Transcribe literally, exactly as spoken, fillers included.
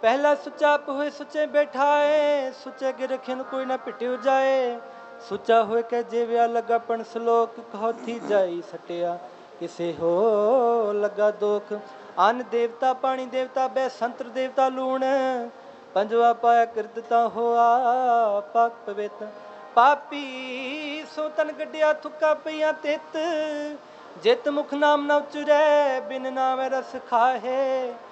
पहला सुचा होए सुचे बैठाए, सुचे के रखन कोई ना पिटियो जाए। सुचा होए के जेव्या लगा पण सलोक, कहो थी जाई सटिया किसे हो लगा दोख। अन्न देवता पानी देवता बै संतर देवता लूण, पंजवा पाया कृतता होआ पाक पवित। पापी सो तन गड्डिया थुक्का पईया तित, जित मुख नाम न उचरै बिन नाम रस खाहे।